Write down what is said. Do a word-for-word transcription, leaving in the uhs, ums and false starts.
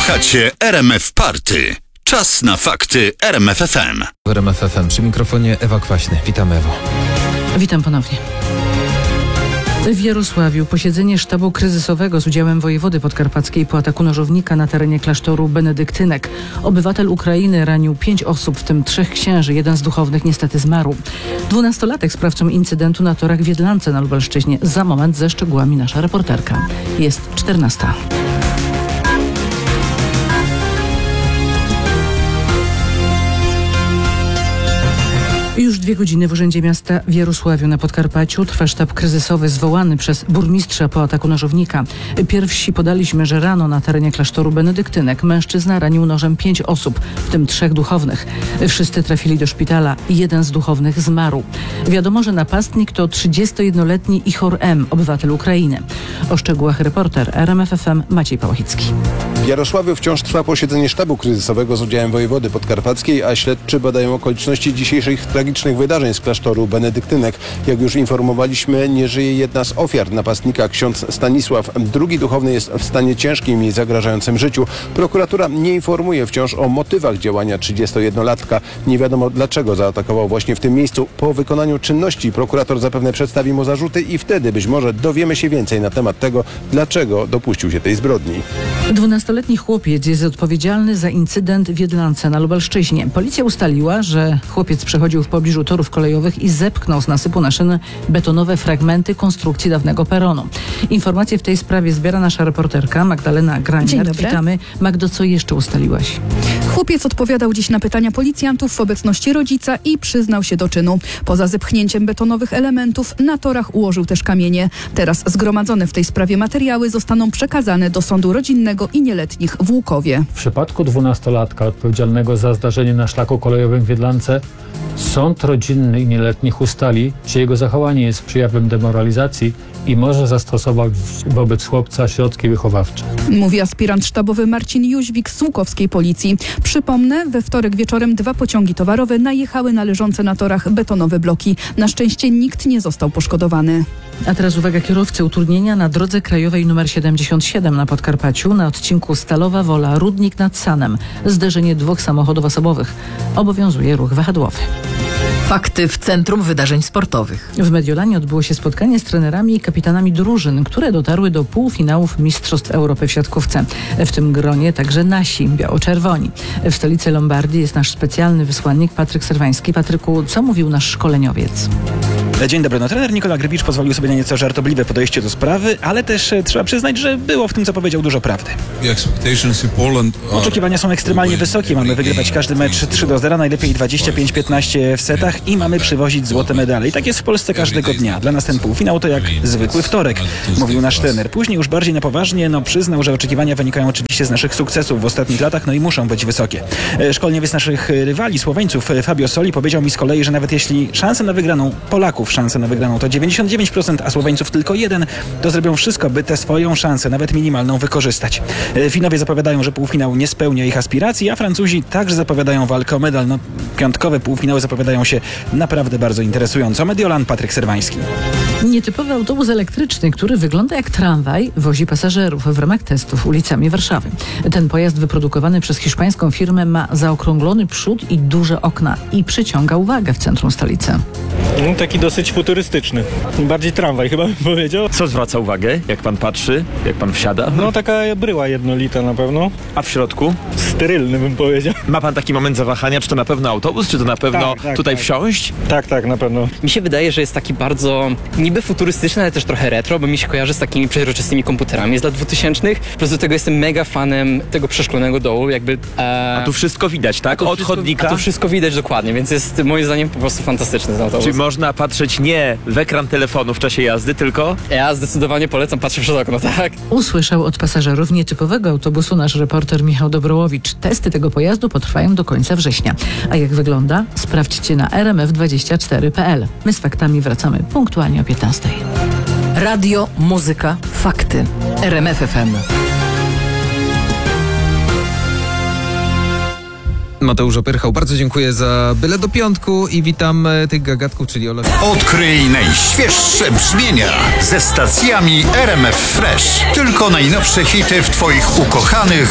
Słuchacie R M F Party. Czas na fakty R M F F M. W R M F F M przy mikrofonie Ewa Kwaśny. Witam, Ewo. Witam ponownie. W Jarosławiu posiedzenie sztabu kryzysowego z udziałem wojewody podkarpackiej po ataku nożownika na terenie klasztoru benedyktynek. Obywatel Ukrainy ranił pięć osób, w tym trzech księży. Jeden z duchownych niestety zmarł. Dwunastolatek sprawcą incydentu na torach w Jedlance na Lubelszczyźnie. Za moment ze szczegółami nasza reporterka. Jest czternasta. Już dwie godziny w Urzędzie Miasta w Jarosławiu na Podkarpaciu trwa sztab kryzysowy zwołany przez burmistrza po ataku nożownika. Pierwsi podaliśmy, że rano na terenie klasztoru benedyktynek mężczyzna ranił nożem pięć osób, w tym trzech duchownych. Wszyscy trafili do szpitala i jeden z duchownych zmarł. Wiadomo, że napastnik to trzydziestojednoletni Ichor M., obywatel Ukrainy. O szczegółach reporter R M F F M Maciej Pałachicki. W Jarosławiu wciąż trwa posiedzenie sztabu kryzysowego z udziałem wojewody podkarpackiej, a śledczy badają okoliczności dzisiejszych tragicznych wydarzeń z klasztoru benedyktynek. Jak już informowaliśmy, nie żyje jedna z ofiar napastnika, ksiądz Stanisław. Drugi duchowny jest w stanie ciężkim i zagrażającym życiu. Prokuratura nie informuje wciąż o motywach działania trzydziestojednolatka. Nie wiadomo, dlaczego zaatakował właśnie w tym miejscu. Po wykonaniu czynności prokurator zapewne przedstawi mu zarzuty i wtedy być może dowiemy się więcej na temat tego, dlaczego dopuścił się tej zbrodni. Dwunastoletni chłopiec jest odpowiedzialny za incydent w Jedlance na Lubelszczyźnie. Policja ustaliła, że chłopiec przechodził w pobliżu torów kolejowych i zepchnął z nasypu na szyny betonowe fragmenty konstrukcji dawnego peronu. Informacje w tej sprawie zbiera nasza reporterka Magdalena Granier. Witamy. Magdo, co jeszcze ustaliłaś? Chłopiec odpowiadał dziś na pytania policjantów w obecności rodzica i przyznał się do czynu. Poza zepchnięciem betonowych elementów na torach ułożył też kamienie. Teraz zgromadzone w tej sprawie materiały zostaną przekazane do sądu rodzinnego i nieletnich w Łukowie. W przypadku dwunastolatka odpowiedzialnego za zdarzenie na szlaku kolejowym w Jedlance sąd rodzinny i nieletnich ustali, czy jego zachowanie jest przejawem demoralizacji i może zastosować wobec chłopca środki wychowawcze. Mówi aspirant sztabowy Marcin Jóźwik z łukowskiej policji. Przypomnę, we wtorek wieczorem dwa pociągi towarowe najechały na leżące na torach betonowe bloki. Na szczęście nikt nie został poszkodowany. A teraz uwaga, kierowcy, utrudnienia na drodze krajowej nr siedemdziesiąt siedem na Podkarpaciu na odcinku Stalowa Wola, Rudnik nad Sanem. Zderzenie dwóch samochodów osobowych. Obowiązuje ruch wahadłowy. Fakty w Centrum Wydarzeń Sportowych. W Mediolanie odbyło się spotkanie z trenerami i kapitanami drużyn, które dotarły do półfinałów Mistrzostw Europy w siatkówce. W tym gronie także nasi, biało-czerwoni. W stolicy Lombardii jest nasz specjalny wysłannik Patryk Serwański. Patryku, co mówił nasz szkoleniowiec? Dzień dobry. No, trener Nikola Grybicz pozwolił sobie na nieco żartobliwe podejście do sprawy, ale też e, trzeba przyznać, że było w tym, co powiedział, dużo prawdy. Oczekiwania są ekstremalnie wysokie. Mamy wygrywać każdy mecz trzy do zera, najlepiej dwadzieścia pięć piętnaście w setach i mamy przywozić złote medale. I tak jest w Polsce każdego dnia. Dla nas ten półfinał to jak zwykły wtorek, mówił nasz trener. Później już bardziej na poważnie, no przyznał, że oczekiwania wynikają oczywiście z naszych sukcesów w ostatnich latach, no i muszą być wysokie. E, szkoleniowiec naszych rywali, Słoweńców, Fabio Soli, powiedział mi z kolei, że nawet jeśli szanse na wygraną Polaków szansę na wygraną to dziewięćdziesiąt dziewięć procent, a Słoweńców tylko jeden, to zrobią wszystko, by tę swoją szansę, nawet minimalną, wykorzystać. Finowie zapowiadają, że półfinał nie spełnia ich aspiracji, a Francuzi także zapowiadają walkę o medal. No, piątkowe półfinały zapowiadają się naprawdę bardzo interesująco. Mediolan, Patryk Serwański. Nietypowy autobus elektryczny, który wygląda jak tramwaj, wozi pasażerów w ramach testów ulicami Warszawy. Ten pojazd wyprodukowany przez hiszpańską firmę ma zaokrąglony przód i duże okna i przyciąga uwagę w centrum stolicy. No, taki dosyć futurystyczny. Bardziej tramwaj chyba bym powiedział. Co zwraca uwagę, jak pan patrzy, jak pan wsiada? No taka bryła jednolita na pewno. A w środku? Sterylny bym powiedział. Ma pan taki moment zawahania, czy to na pewno autobus, czy to na pewno tak, tak, tutaj tak. wsiąść? Tak, tak, na pewno. Mi się wydaje, że jest taki bardzo niby futurystyczny, ale też trochę retro, bo mi się kojarzy z takimi przeźroczystymi komputerami z lat dwutysięcznych. Po prostu tego jestem mega fanem tego przeszklonego dołu, jakby... E... A tu wszystko widać, tak? Od wszystko, chodnika? A tu wszystko widać dokładnie, więc jest moim zdaniem po prostu fantastyczny ten autobus. Czyli można patrzeć nie w ekran telefonu w czasie jazdy, tylko... Ja zdecydowanie polecam patrzeć przez okno, tak? Usłyszał od pasażerów nietypowego autobusu nasz reporter Michał Dobrołowicz. Testy tego pojazdu potrwają do końca września. A jak wygląda? Sprawdźcie na r m f dwadzieścia cztery kropka p l. My z faktami wracamy punktualnie o piętnastej. Radio, muzyka, fakty. R M F F M. Mateusz Opyrchał, bardzo dziękuję za byle do piątku i witam tych gagatków, czyli Ola. Odkryj najświeższe brzmienia ze stacjami R M F Fresh. Tylko najnowsze hity w twoich ukochanych